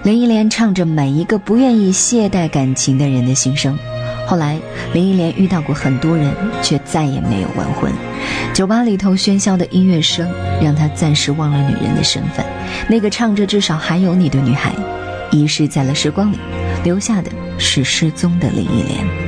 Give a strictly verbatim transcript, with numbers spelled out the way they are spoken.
林忆莲唱着每一个不愿意懈怠感情的人的心声。后来林忆莲遇到过很多人，却再也没有完婚。酒吧里头喧嚣的音乐声让她暂时忘了女人的身份，那个唱着至少还有你的女孩遗失在了时光里，留下的是失踪的林忆莲。